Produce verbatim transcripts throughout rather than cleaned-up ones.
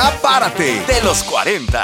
Ya párate de los cuarenta.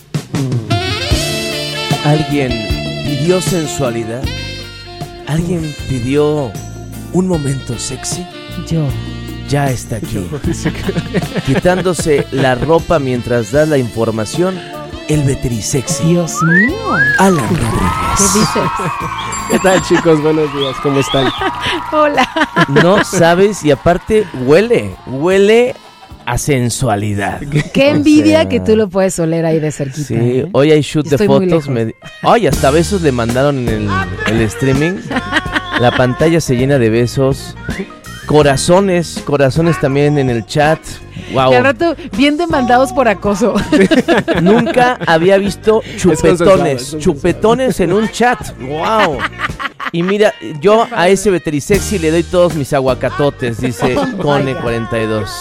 ¿Alguien pidió sensualidad? ¿Alguien pidió un momento sexy? Yo. Ya está aquí. Quitándose la ropa mientras da la información, el veterisexy. Dios mío. Alan Rodríguez. ¿Qué dices? ¿Qué tal, chicos? Buenos días, ¿cómo están? Hola. No sabes, y aparte huele, huele a sensualidad. Qué envidia O sea, que tú lo puedes oler ahí de cerquita. Sí, ¿eh? hoy hay shoot Estoy de muy fotos. lejos. Me... Ay, hasta besos le mandaron en el, el streaming. La pantalla se llena de besos. Corazones, corazones también en el chat. Wow. Y al rato, bien demandados por acoso. Nunca había visto chupetones, consensuado, chupetones en un chat. Wow. Y mira, yo a ese veterisexy le doy todos mis aguacatotes, dice Oh my Cone God. cuarenta y dos.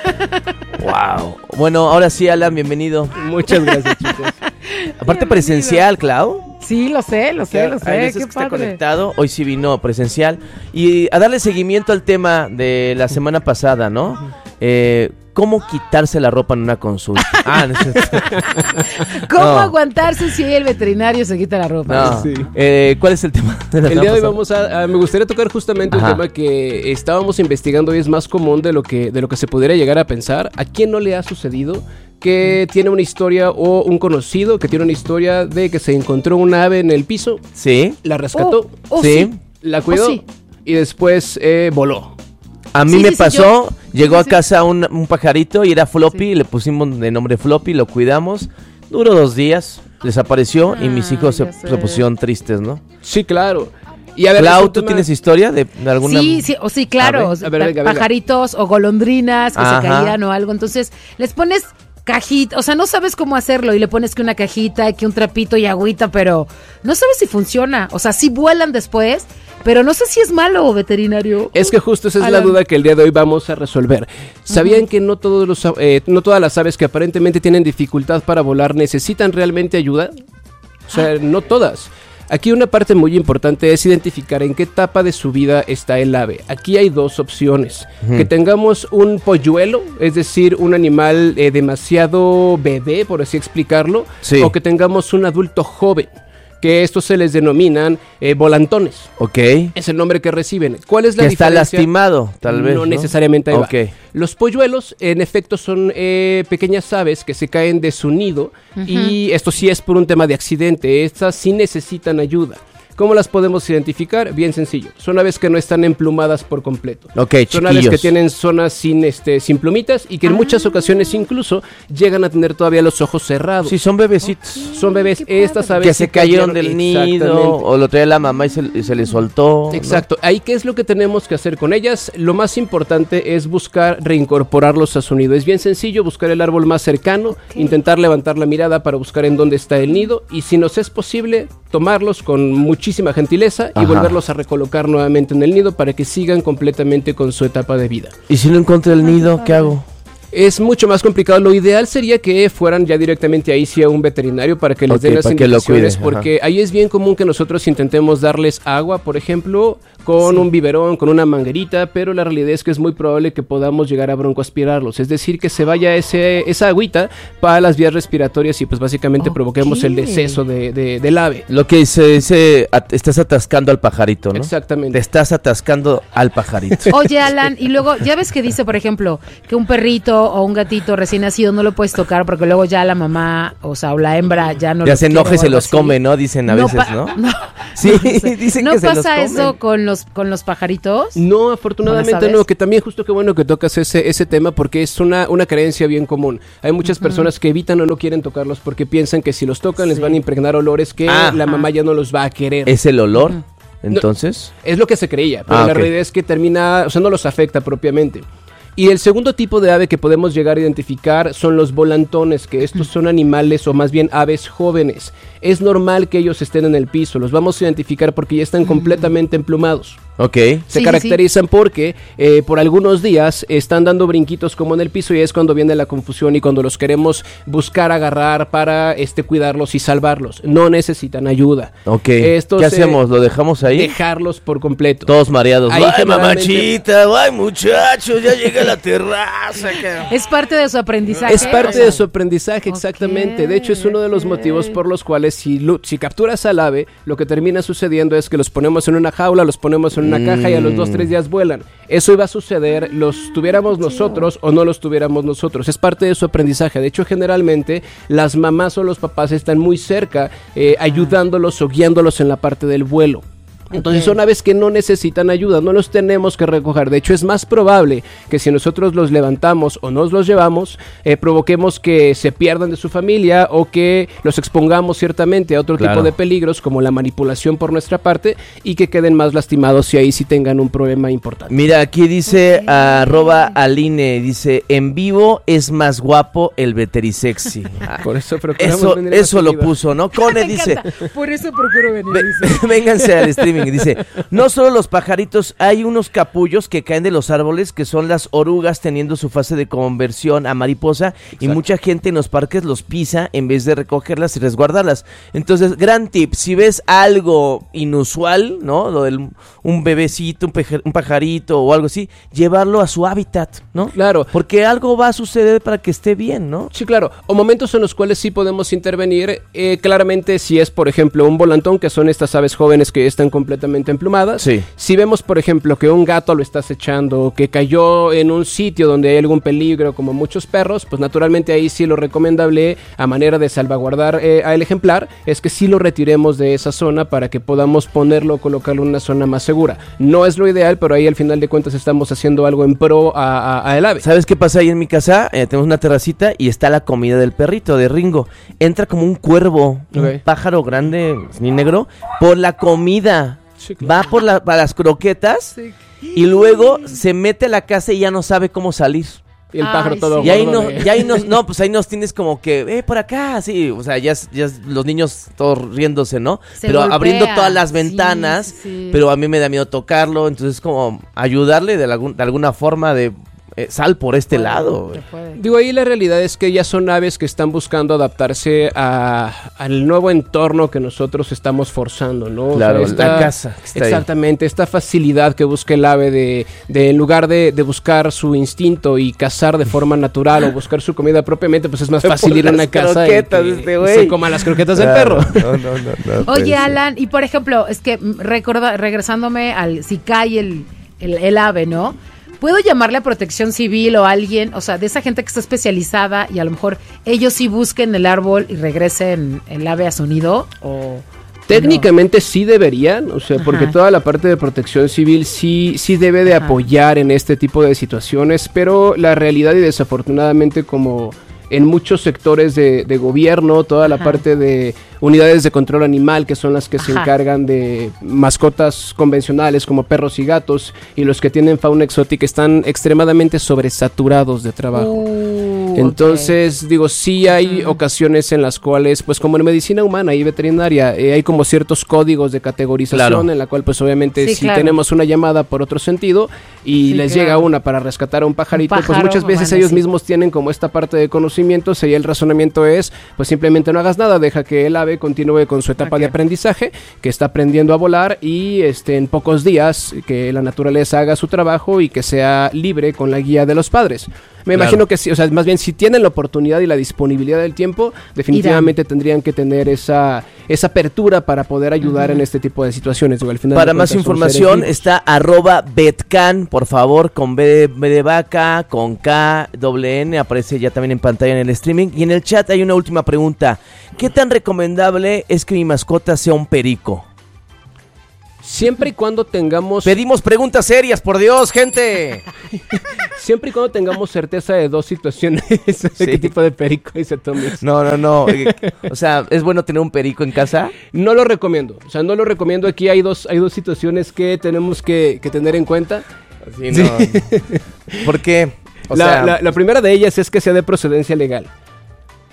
Wow. Bueno, ahora sí, Alan, bienvenido. Muchas gracias, chicos. Aparte presencial, Clau. Sí, lo sé, lo sé, lo Hay sé. veces Qué que está padre. conectado, hoy sí vino presencial. Y a darle seguimiento al tema de la semana pasada, ¿no? Eh, ¿Cómo quitarse la ropa en una consulta? Ah, no es cierto. ¿Cómo No. aguantarse si el veterinario se quita la ropa? No. Sí. Eh, ¿Cuál es el tema de la El día de hoy semana vamos a, a- me gustaría tocar justamente Ajá. un tema que estábamos investigando y es más común de lo que de lo que se pudiera llegar a pensar. ¿A quién no le ha sucedido que tiene una historia o un conocido que tiene una historia de que se encontró una ave en el piso, pasada? Sí. la rescató, Oh, oh, Sí. sí. la cuidó Oh, sí. y después eh, voló? A mí Sí, me sí, sí, pasó, yo- llegó sí, a sí. casa un, un pajarito y era Floppy, Sí. le pusimos de nombre Floppy, lo cuidamos, duró dos días, desapareció y mis Ah, hijos se, ya sé. se pusieron tristes, ¿no? Sí, claro. Y a ver, es Clau, un ¿tú tema- tienes historia de, de alguna? Sí, sí, o sí, claro. A ver, a ver, venga, venga. Pajaritos o golondrinas que Ajá. se caían o algo. Entonces, les pones cajita, o sea, no sabes cómo hacerlo y le pones que una cajita, que un trapito y agüita, pero no sabes si funciona. O sea, sí vuelan después, pero no sé si es malo, veterinario. Es que justo esa es Alan. la duda que el día de hoy vamos a resolver. ¿Sabían que no todos los eh, no todas las aves que aparentemente tienen dificultad para volar necesitan realmente ayuda? O sea, no todas. Aquí una parte muy importante es identificar en qué etapa de su vida está el ave. Aquí hay dos opciones. Ujú. Que tengamos un polluelo, es decir, un animal eh, demasiado bebé, por así explicarlo, Sí. o que tengamos un adulto joven, que estos se les denominan eh, volantones. Ok. Es el nombre que reciben. ¿Cuál es la Que está diferencia? lastimado, tal vez, No, ¿no? necesariamente ahí va. Ok. Los polluelos, en efecto, son eh, pequeñas aves que se caen de su nido y esto sí es por un tema de accidente. Estas sí necesitan ayuda. ¿Cómo las podemos identificar? Bien sencillo. Son aves que no están emplumadas por completo. Ok, Son aves chiquillos. que tienen zonas sin, este, sin plumitas y que en muchas ocasiones incluso llegan a tener todavía los ojos cerrados. Sí, son bebecitos. Son bebés. Qué Estas padre. aves Que se sí cayeron del nido, Exactamente. o lo traía la mamá y se, y se le soltó. ¿no? Exacto. Ahí, ¿qué es lo que tenemos que hacer con ellas? Lo más importante es buscar reincorporarlos a su nido. Es bien sencillo, buscar el árbol más cercano, intentar levantar la mirada para buscar en dónde está el nido y si nos es posible, tomarlos con muchísima gentileza y Ajá. volverlos a recolocar nuevamente en el nido para que sigan completamente con su etapa de vida. Y si no encontré el nido, ¿qué hago? Es mucho más complicado. Lo ideal sería que fueran ya directamente ahí sí a un veterinario para que les Ok, den las para que lo indicaciones, cuide, porque ahí es bien común que nosotros intentemos darles agua, por ejemplo, con un biberón, con una manguerita, pero la realidad es que es muy probable que podamos llegar a broncoaspirarlos, es decir, que se vaya ese, esa agüita para las vías respiratorias y pues básicamente Ok. provoquemos el deceso de, de- del ave. Lo que se dice, at- estás atascando al pajarito, ¿no? Exactamente. Te estás atascando al pajarito. Oye, Alan, y luego, ya ves que dice, por ejemplo, que un perrito o un gatito recién nacido no lo puedes tocar porque luego ya la mamá, o sea, o la hembra ya no Ya los se enoja quiere y o se algo los así. come, ¿no? Dicen a No veces, pa- ¿no? no. Sí, No sé. dicen ¿No que se los pasa comen. eso con los, con los pajaritos? No, afortunadamente ¿Con las no, aves? que también justo que bueno que tocas ese, ese tema porque es una, una creencia bien común. Hay muchas personas que evitan o no quieren tocarlos porque piensan que si los tocan les Sí. van a impregnar olores que Ah. la mamá ya no los va a querer. ¿Es el olor? Entonces, Es lo que se creía, pero Ah, la ok. realidad es que termina, o sea, no los afecta propiamente. Y el segundo tipo de ave que podemos llegar a identificar son los volantones, que estos son animales o más bien aves jóvenes. Es normal que ellos estén en el piso, los vamos a identificar porque ya están completamente emplumados. Ok. Se Sí, caracterizan sí, sí. porque eh, por algunos días están dando brinquitos como en el piso y es cuando viene la confusión y cuando los queremos buscar agarrar para este cuidarlos y salvarlos. No necesitan ayuda. Ok. Estos, ¿Qué hacemos? ¿Lo dejamos ahí? Dejarlos por completo. Todos mareados. Ahí ¡Ay, generalmente... mamachita! ¡Ay, muchachos! Ya llega a la terraza. Es parte de su aprendizaje. Es parte o sea, de su aprendizaje, exactamente. Okay, de hecho, es uno de los okay. motivos por los cuales si, si capturas al ave, lo que termina sucediendo es que los ponemos en una jaula, los ponemos en una mm. caja y a los dos, tres días vuelan. Eso iba a suceder, los tuviéramos nosotros o no los tuviéramos nosotros. Es parte de su aprendizaje. De hecho, generalmente, las mamás o los papás están muy cerca eh, ayudándolos o guiándolos en la parte del vuelo. Entonces okay. son aves que no necesitan ayuda, no los tenemos que recoger. De hecho, es más probable que si nosotros los levantamos o nos los llevamos, eh, provoquemos que se pierdan de su familia o que los expongamos ciertamente a otro claro. tipo de peligros como la manipulación por nuestra parte y que queden más lastimados y ahí sí tengan un problema importante. Mira, aquí dice okay. arroba Aline, dice, en vivo es más guapo el veterisexy. Por eso Eso, eso lo puso, ¿no? Cone dice, por eso procuro venir. Dice. Vénganse al stream. Dice, no solo los pajaritos, hay unos capullos que caen de los árboles que son las orugas teniendo su fase de conversión a mariposa. Exacto. Y mucha gente en los parques los pisa en vez de recogerlas y resguardarlas. Entonces, gran tip, si ves algo inusual, ¿no? Lo del un bebecito, un, peja, un pajarito o algo así, llevarlo a su hábitat, ¿no? Claro. Porque algo va a suceder para que esté bien, ¿no? Sí, claro. O momentos en los cuales sí podemos intervenir, eh, claramente si es, por ejemplo, un volantón, que son estas aves jóvenes que están con completamente emplumadas. Sí. Si vemos, por ejemplo, que un gato lo está acechando, que cayó en un sitio donde hay algún peligro, como muchos perros, pues naturalmente ahí sí lo recomendable, a manera de salvaguardar eh, al ejemplar, es que sí lo retiremos de esa zona para que podamos ponerlo o colocarlo en una zona más segura. No es lo ideal, pero ahí al final de cuentas estamos haciendo algo en pro a, a, a el ave. ¿Sabes qué pasa ahí en mi casa? Eh, tenemos una terracita y está la comida del perrito, de Ringo. Entra como un cuervo, okay. un pájaro grande, ni negro, por la comida. Sí, claro. Va por la, para las croquetas sí. y luego se mete a la casa y ya no sabe cómo salir. Y el pájaro Ay, todo sí. Y ahí no, y ahí nos, no, pues ahí nos tienes como que, eh, por acá, sí, o sea, ya, ya los niños todos riéndose, ¿no? Se pero golpea. abriendo todas las ventanas, sí, sí. pero a mí me da miedo tocarlo, entonces como ayudarle de, la, de alguna forma de... Eh, sal por este puede, lado. Digo, ahí la realidad es que ya son aves que están buscando adaptarse a, al nuevo entorno que nosotros estamos forzando, ¿no? Claro, o sea, esta, la casa. Exactamente, ahí. Esta facilidad que busca el ave de, de en lugar de, de buscar su instinto y cazar de forma natural o buscar su comida propiamente, pues es más fácil ir a una casa y que este se coma las croquetas del claro. perro. No, no, no, no, Oye, Alan, y por ejemplo, es que recorda, regresándome al si cae el, el, el ave, ¿no? ¿Puedo llamarle a Protección Civil o a alguien, o sea, de esa gente que está especializada y a lo mejor ellos sí busquen el árbol y regresen el ave a su nido? ¿O técnicamente no? Sí deberían, o sea, Ajá. porque toda la parte de Protección Civil sí, sí debe de Ajá. apoyar en este tipo de situaciones, pero la realidad y desafortunadamente como en muchos sectores de, de gobierno, toda la Ajá. parte de unidades de control animal, que son las que Ajá. se encargan de mascotas convencionales como perros y gatos, y los que tienen fauna exótica están extremadamente sobresaturados de trabajo. Uh, Entonces, okay. digo, sí hay uh-huh. ocasiones en las cuales, pues como en medicina humana y veterinaria, eh, hay como ciertos códigos de categorización claro. en la cual pues obviamente sí, si claro. tenemos una llamada por otro sentido y sí, les claro. llega una para rescatar a un pajarito, un pájaro, pues muchas veces bueno, ellos sí. mismos tienen como esta parte de conocimientos y el razonamiento es, pues simplemente no hagas nada, deja que el ave continúe con su etapa okay. de aprendizaje, que está aprendiendo a volar y este en pocos días que la naturaleza haga su trabajo y que sea libre con la guía de los padres. Me claro. imagino que sí, o sea, más bien si tienen la oportunidad y la disponibilidad del tiempo, definitivamente Irán. tendrían que tener esa esa apertura para poder ayudar uh-huh. en este tipo de situaciones. Al final para más información está arroba betcan, por favor, con B de, B de vaca, con K, doble N, aparece ya también en pantalla en el streaming. Y en el chat hay una última pregunta. ¿Qué tan recomendable es que mi mascota sea un perico? Siempre y cuando tengamos... Pedimos preguntas serias, por Dios, gente. Siempre y cuando tengamos certeza de dos situaciones. Sí. ¿Qué tipo de perico dice Tommy? No, no, no. O sea, ¿es bueno tener un perico en casa? No lo recomiendo. O sea, no lo recomiendo. Aquí hay dos, hay dos situaciones que tenemos que, que tener en cuenta. Sí, no. Sí. ¿Por qué? O la, sea... la, la primera de ellas es que sea de procedencia legal.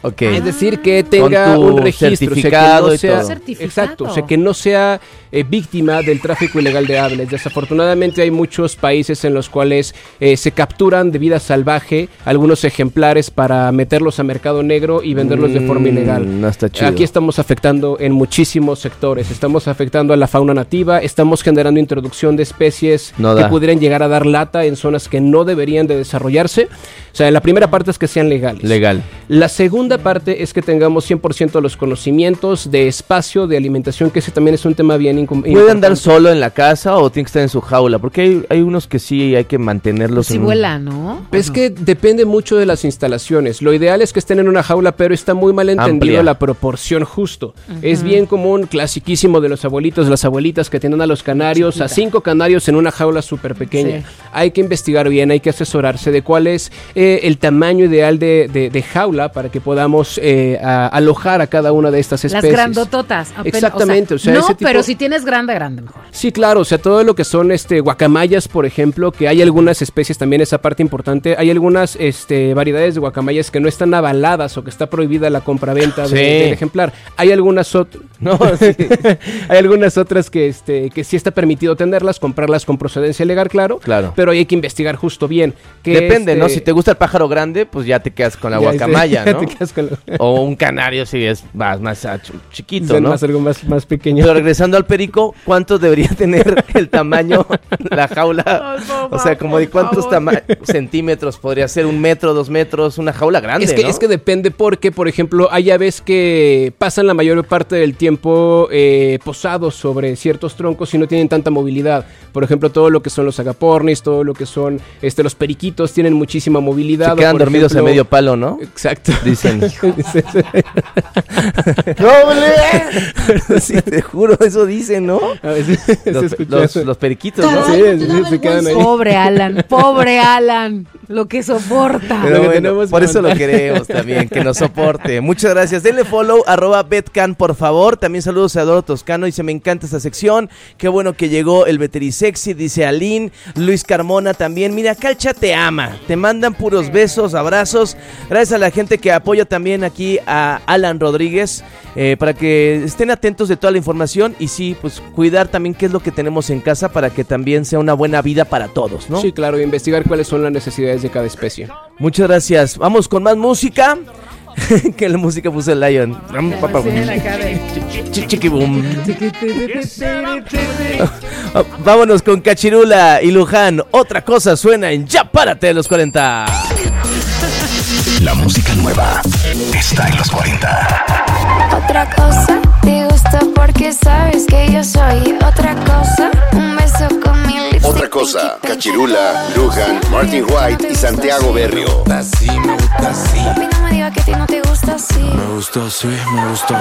Okay. Es decir, que tenga un registro, certificado, o sea, que no sea, y todo. Certificado. Exacto, o sea, que no sea eh, víctima del tráfico ilegal de aves. Desafortunadamente hay muchos países en los cuales eh, se capturan de vida salvaje algunos ejemplares para meterlos a mercado negro y venderlos mm, de forma ilegal. No está chido. Aquí estamos afectando en muchísimos sectores. Estamos afectando a la fauna nativa, estamos generando introducción de especies no que da. pudieran llegar a dar lata en zonas que no deberían de desarrollarse. O sea, la primera parte es que sean legales. Legal. La segunda parte es que tengamos cien por ciento los conocimientos de espacio, de alimentación, que ese también es un tema bien incom- ¿Puede andar solo en la casa o tiene que estar en su jaula? Porque hay, hay unos que sí hay que mantenerlos. Si en vuela, ¿no? Es no? que depende mucho de las instalaciones. Lo ideal es que estén en una jaula, pero está muy mal entendido Amplia. la proporción justo. Uh-huh. Es bien común, clasiquísimo de los abuelitos, las abuelitas que tienen a los canarios, Chiquita. a cinco canarios en una jaula súper pequeña. Sí. Hay que investigar bien, hay que asesorarse de cuál es eh, el tamaño ideal de, de, de jaula para que podamos eh, a, alojar a cada una de estas especies. Las grandototas. Apenas, Exactamente. O sea, o sea, no, ese tipo... pero si tienes grande, grande mejor. Sí, claro, o sea, todo lo que son este guacamayas, por ejemplo, que hay algunas especies, también esa parte importante, hay algunas este, variedades de guacamayas que no están avaladas o que está prohibida la compraventa sí. de, del ejemplar. Hay algunas otras, no, sí. hay algunas otras que este que sí está permitido tenerlas, comprarlas con procedencia legal, claro, claro. pero hay que investigar justo bien. Que Depende, este... ¿no? Si te gusta el pájaro grande, pues ya te quedas con la ya guacamaya, sé, ¿no? Te quedas con la... O un canario si es más, más chiquito, sí, ¿no? Más algo más, más pequeño. Pero regresando al perico, ¿cuánto debería tener el tamaño, la jaula? O sea, como de cuántos tama- centímetros podría ser, un metro, dos metros, una jaula grande, es que, ¿no? Es que depende porque, por ejemplo, hay aves que pasan la mayor parte del tiempo eh, posados sobre ciertos troncos y no tienen tanta movilidad. Por ejemplo, todo lo que son los agapornis, todo lo que son este, los periquitos tienen muchísima movilidad. Se quedan por dormidos ejemplo, a medio palo, ¿no? Exacto. Dicen. ¡Doble! Sí, te juro, eso dicen, ¿no? A veces, Los, los, los periquitos, ¿no? Sí, sí, sí, se quedan ahí. Pobre Alan, pobre Alan, lo que soporta. Pero Lo que bueno, tenemos por que eso lo mandar. queremos también, que nos soporte. Muchas gracias. Denle follow, arroba Betcan, por favor. También saludos a Adoro Toscano. Dice, me encanta esta sección. Qué bueno que llegó el Veterisexy, dice Aline. Luis Carmona también. Mira, acá el chat te ama. Te mandan puros besos, abrazos. Gracias a la gente que apoya también aquí a Alan Rodríguez, eh, para que estén atentos de toda la información y sí, pues cuidar también qué es lo que tenemos en casa para que también sea una buena vida para todos, ¿no? Sí, claro, investigar cuáles son las necesidades de cada especie. Muchas gracias. Vamos con más música. Que la música puso el Lion. Chiquibum. Vámonos con Cachirula y Luján. Otra cosa suena en Ya Párate de los cuarenta. La música nueva está en los cuarenta. Otra cosa, te gusta porque sabes que yo soy otra cosa. Un beso con mi lipstick. Otra cosa, Cachirula, Luján, Martin White y Santiago Berrio. Así, me gusta así. Papi, no me digas que a ti no te gusta así. Me gusta así, me gusta